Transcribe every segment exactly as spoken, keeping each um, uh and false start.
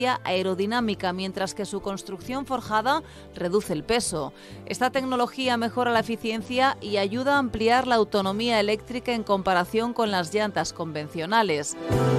aerodinámica, mientras que su construcción forjada reduce el peso. Esta tecnología mejora la eficiencia y ayuda a ampliar la autonomía eléctrica en comparación con las llantas convencionales.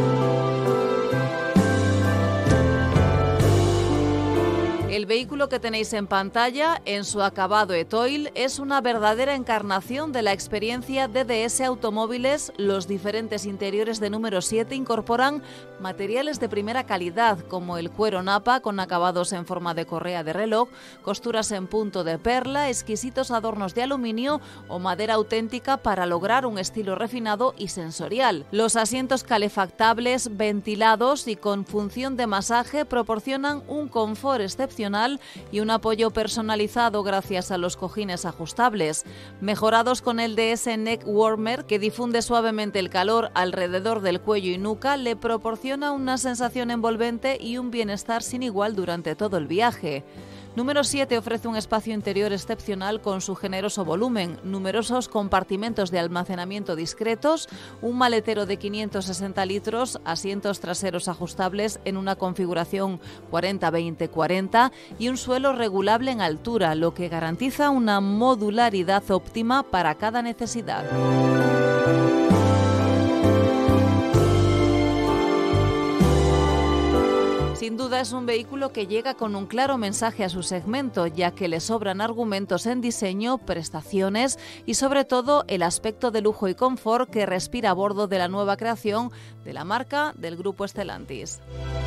El vehículo que tenéis en pantalla, en su acabado E-Toil, es una verdadera encarnación de la experiencia D D S Automóviles. Los diferentes interiores de número siete incorporan materiales de primera calidad, como el cuero napa con acabados en forma de correa de reloj, costuras en punto de perla, exquisitos adornos de aluminio o madera auténtica para lograr un estilo refinado y sensorial. Los asientos calefactables, ventilados y con función de masaje proporcionan un confort excepcional y un apoyo personalizado gracias a los cojines ajustables, mejorados con el D S Neck Warmer, que difunde suavemente el calor alrededor del cuello y nuca, le proporciona una sensación envolvente y un bienestar sin igual durante todo el viaje. Número siete ofrece un espacio interior excepcional con su generoso volumen, numerosos compartimentos de almacenamiento discretos, un maletero de quinientos sesenta litros, asientos traseros ajustables en una configuración cuarenta veinte cuarenta y un suelo regulable en altura, lo que garantiza una modularidad óptima para cada necesidad. Sin duda es un vehículo que llega con un claro mensaje a su segmento, ya que le sobran argumentos en diseño, prestaciones y sobre todo el aspecto de lujo y confort que respira a bordo de la nueva creación de la marca del grupo Stellantis.